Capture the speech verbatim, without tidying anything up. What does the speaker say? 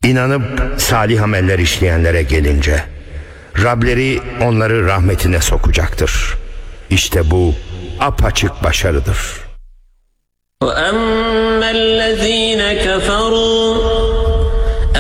İnanıp salih ameller işleyenlere gelince, Rableri onları rahmetine sokacaktır. İşte bu apaçık başarıdır. وَأَمَّا الَّذ۪ينَ كَفَرُوا